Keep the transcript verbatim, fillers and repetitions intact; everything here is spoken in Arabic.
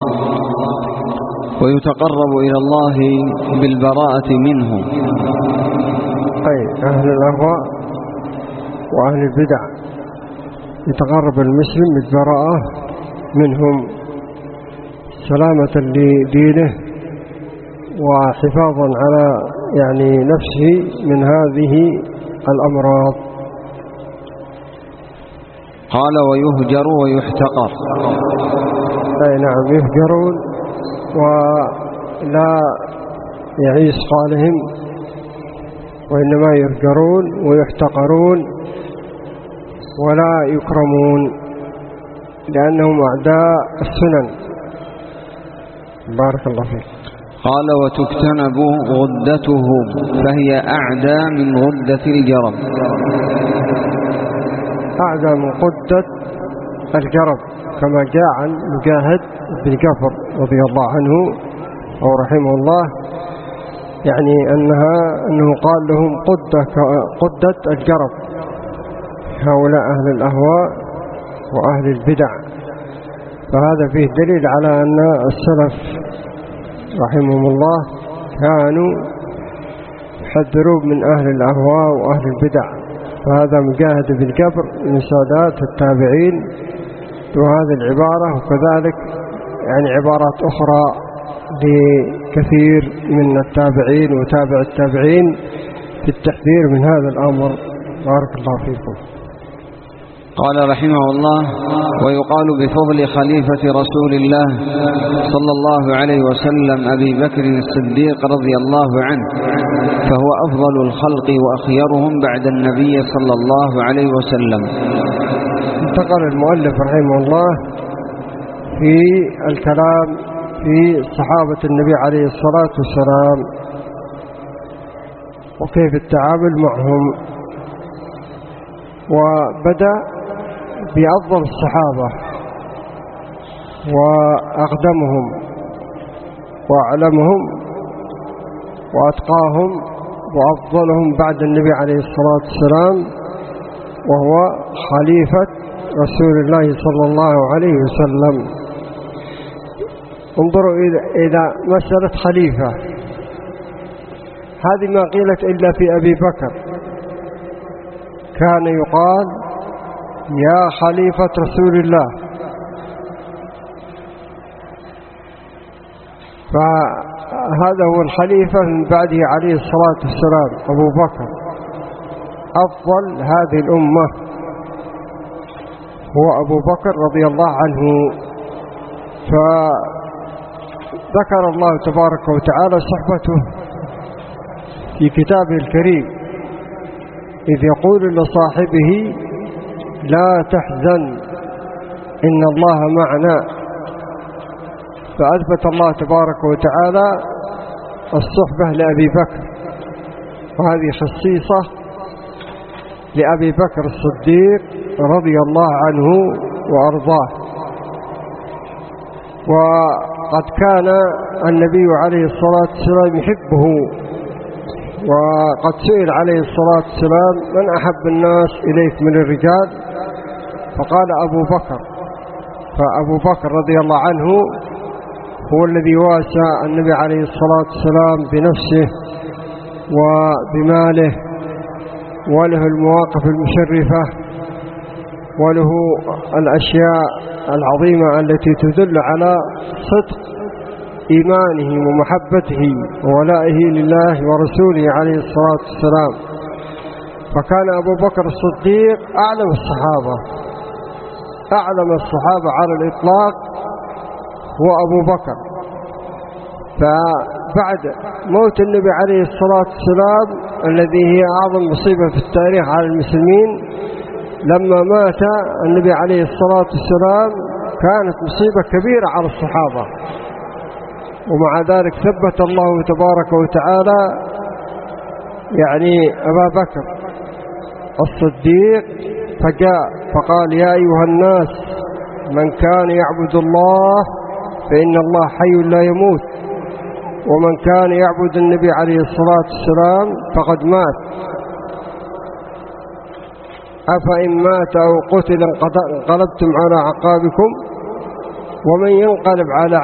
ويتقرب إلى الله بالبراءة منه. أي أهل الأهواء وأهل البدع يتقرب المسلم بالبراءة منهم سلامة لدينه وحفاظا على يعني نفسه من هذه الأمراض. قال ويهجر ويحتقر. أي نعم، يهجرون ولا يعيش قالهم، وإنما يهجرون ويحتقرون ولا يكرمون لأنهم أعداء السنن. بارك الله فيك. قال وتجتنب غدته فهي أعدى من غدة الجرب. أعدى من غدة الجرب كما جاء عن مجاهد بن جعفر رضي الله عنه أو رحمه الله، يعني أنها أنه قال لهم قدة قدة الجرب، هؤلاء أهل الأهواء وأهل البدع. فهذا فيه دليل على أن السلف رحمهم الله كانوا يحذرون من أهل الأهواء وأهل البدع. فهذا مجاهد بن جبر من سادات التابعين وهذه العبارة، وكذلك يعني عبارات أخرى لكثير من التابعين وتابع التابعين في التحذير من هذا الأمر. بارك الله فيكم. قال رحمه الله ويقال بفضل خليفة رسول الله صلى الله عليه وسلم أبي بكر الصديق رضي الله عنه، فهو أفضل الخلق وأخيرهم بعد النبي صلى الله عليه وسلم. انتقل المؤلف رحمه الله في الكلام في صحابة النبي عليه الصلاة والسلام وكيف التعامل معهم، وبدأ بأفضل الصحابة وأقدمهم وأعلمهم وأتقاهم وأفضلهم بعد النبي عليه الصلاة والسلام، وهو خليفة رسول الله صلى الله عليه وسلم. انظروا إلى مسألة خليفة، هذه ما قيلت إلا في أبي بكر، كان يقال يا خليفة رسول الله. فهذا هو الخليفة من بعده عليه الصلاة والسلام أبو بكر، أفضل هذه الأمة هو أبو بكر رضي الله عنه. فذكر الله تبارك وتعالى صحبته في كتابه الكريم إذ يقول لصاحبه لا تحزن إن الله معنا. فأثبت الله تبارك وتعالى الصحبة لأبي بكر، وهذه خصيصة لأبي بكر الصديق رضي الله عنه وأرضاه. وقد كان النبي عليه الصلاة والسلام يحبه، وقد سئل عليه الصلاة والسلام من أحب الناس إليك من الرجال؟ فقال أبو بكر. فأبو بكر رضي الله عنه هو الذي واسى النبي عليه الصلاة والسلام بنفسه وبماله، وله المواقف المشرفة، وله الأشياء العظيمة التي تدل على صدق إيمانه ومحبته وولائه لله ورسوله عليه الصلاة والسلام. فكان أبو بكر الصديق أعلم الصحابة، أعلم الصحابة على الإطلاق هو أبو بكر. فبعد موت النبي عليه الصلاة والسلام الذي هي أعظم مصيبة في التاريخ على المسلمين، لما مات النبي عليه الصلاة والسلام كانت مصيبة كبيرة على الصحابة، ومع ذلك ثبت الله تبارك وتعالى يعني أبا بكر الصديق، فجاء فقال يا أيها الناس من كان يعبد الله فإن الله حي لا يموت، ومن كان يعبد النبي عليه الصلاة والسلام فقد مات، أفإن مات أو قتل انقلبتم على عقابكم، ومن ينقلب على